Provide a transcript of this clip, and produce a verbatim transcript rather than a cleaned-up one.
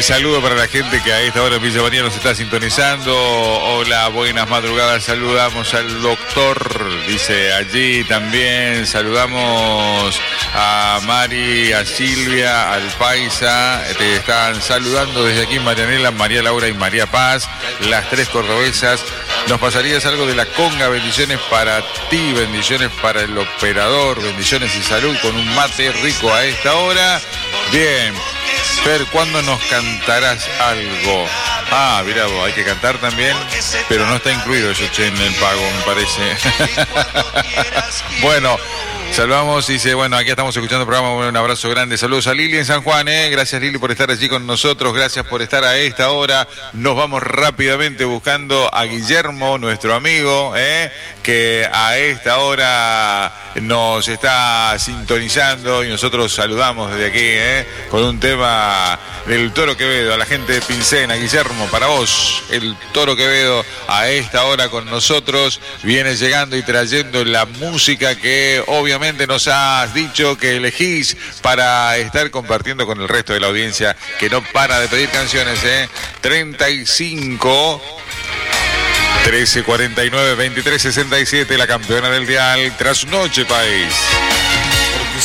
El saludo para la gente que a esta hora en Villa María nos está sintonizando. Hola, buenas madrugadas. Saludamos al doctor, dice allí también. Saludamos a Mari, a Silvia, al Paisa. Te están saludando desde aquí Marianela, María Laura y María Paz, las tres cordobesas. Nos pasarías algo de la conga. Bendiciones para ti, bendiciones para el operador, bendiciones y salud con un mate rico a esta hora. Bien. Fer, ¿cuándo nos cantarás algo? Ah, mirá vos, hay que cantar también, pero no está incluido eso, che, en el pago, me parece. Bueno, saludamos y dice, bueno, aquí estamos escuchando el programa, un abrazo grande, saludos a Lili en San Juan, eh. Gracias Lili por estar allí con nosotros, gracias por estar a esta hora. Nos vamos rápidamente buscando a Guillermo, nuestro amigo, eh, que a esta hora nos está sintonizando y nosotros saludamos desde aquí, eh, con un tema del Toro Quevedo, a la gente de Pincena. Guillermo, para vos, el Toro Quevedo a esta hora con nosotros, viene llegando y trayendo la música que obviamente nos has dicho que elegís para estar compartiendo con el resto de la audiencia que no para de pedir canciones, eh. treinta y cinco trece cuarenta y nueve veintitrés sesenta y siete, la campeona del dial, Trasnoche País.